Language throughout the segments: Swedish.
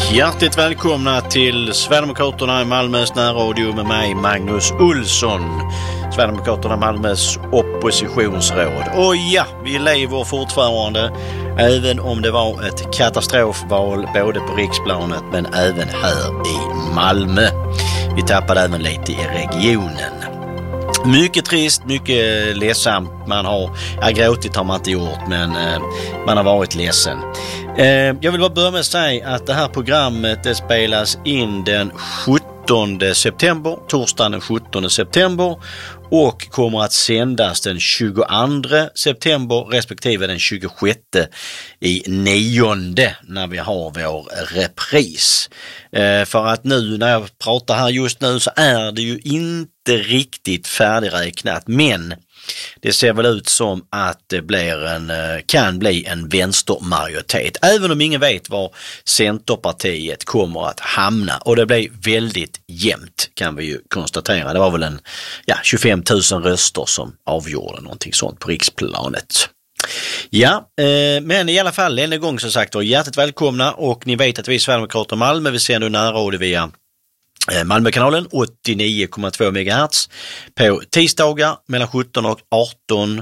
Hjärtligt välkomna till Sverigedemokraterna i Malmös närradio med mig Magnus Olsson. Sverigedemokraterna Malmös oppositionsråd. Och ja, vi lever fortfarande även om det var ett katastrofval både på riksplanet men även här i Malmö. Vi tappade även lite i regionen. Mycket trist, mycket ledsamt. Gråtit har man inte gjort, men man har varit ledsen. Jag vill bara börja med att säga att det här programmet det spelas in den 17 september, torsdagen den 17 september och kommer att sändas den 22 september respektive den 26 i 9:e när vi har vår repris. För att nu när jag pratar här just nu så är det ju inte riktigt färdigräknat, men det ser väl ut som att det kan bli en vänstermajoritet. Även om ingen vet var Centerpartiet kommer att hamna. Och det blir väldigt jämnt kan vi ju konstatera. Det var väl 25 000 röster som avgjorde någonting sånt på riksplanet. Ja, men i alla fall en gång som sagt hjärtligt välkomna, och ni vet att vi Sverigedemokrater Malmö, vi sänder närradio via Malmökanalen 89,2 MHz på tisdagar mellan 17 och 18,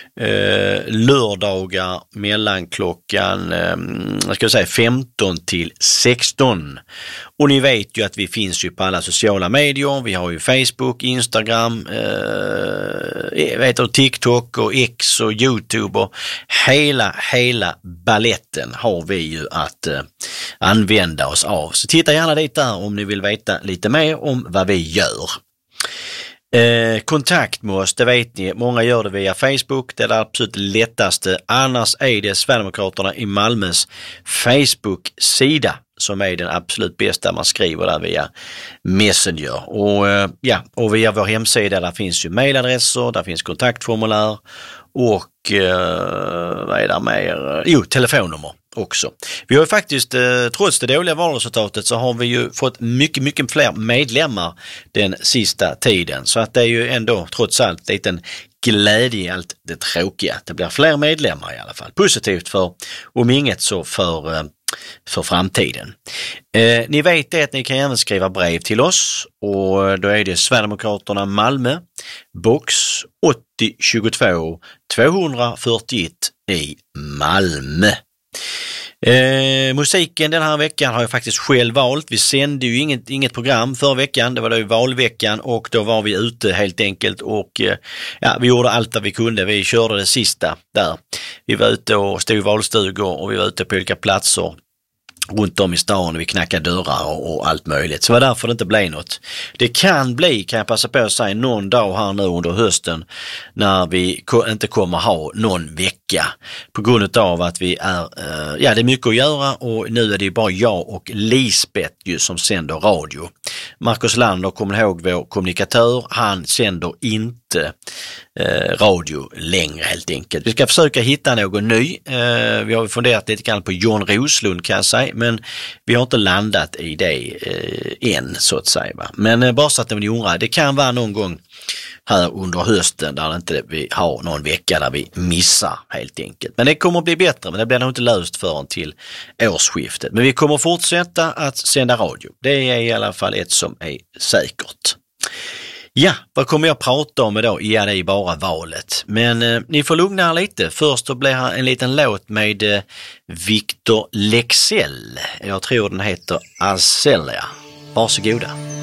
lördagar mellan klockan 15 till 16. Och ni vet ju att vi finns ju på alla sociala medier. Vi har ju Facebook, Instagram, TikTok och X och YouTube, och hela balletten har vi ju att använda oss av. Så titta gärna dit där om ni vill veta lite mer om vad vi gör. Kontakt med oss, det vet ni, många gör det via Facebook, det är det absolut lättaste. Annars är det Sverigedemokraterna i Malmös Facebook-sida som är den absolut bästa. Man skriver där via Messenger. Och via vår hemsida där finns ju mailadresser, där finns kontaktformulär och vad är det mer? Telefonnummer också. Vi har ju faktiskt, trots det dåliga valresultatet, så har vi ju fått mycket fler medlemmar den sista tiden. Så att det är ju ändå trots allt lite en glädje i allt det tråkiga. Det blir fler medlemmar i alla fall. Positivt för, om inget så för framtiden. Ni vet det att ni kan även skriva brev till oss, och då är det Sverigedemokraterna Malmö, box 8022 241 i Malmö. Musiken den här veckan har jag faktiskt själv valt. Vi sände ju inget program förra veckan, det var då ju valveckan, och då var vi ute helt enkelt och vi gjorde allt vad vi kunde. Vi körde det sista där. Vi var ute och stod i valstugor och vi var ute på olika platser runt om i stan, och vi knackade dörrar och allt möjligt. Så det var därför det inte blev något. Det kan jag passa på att säga, någon dag här nu under hösten när vi inte kommer ha någon vecka på grund av att vi är, det är mycket att göra, och nu är det bara jag och Lisbeth ju som sänder radio. Marcus Lander, kommer ihåg, vår kommunikatör, han sänder inte radio längre helt enkelt. Vi ska försöka hitta någon ny. Vi har funderat lite grann på John Roslund kan jag säga, men vi har inte landat i det än så att säga. Va? Men bara så att ni undrar, det kan vara någon gång här under hösten där inte vi har någon vecka där vi missar helt enkelt. Men det kommer att bli bättre, men det blir nog inte löst förrän till årsskiftet. Men vi kommer fortsätta att sända radio. Det är i alla fall ett som är säkert. Ja, vad kommer jag prata om idag? Ja, det är bara valet. Men ni får lugna er lite. Först så blir här en liten låt med Victor Leksell. Jag tror den heter Arcelia. Varsågoda.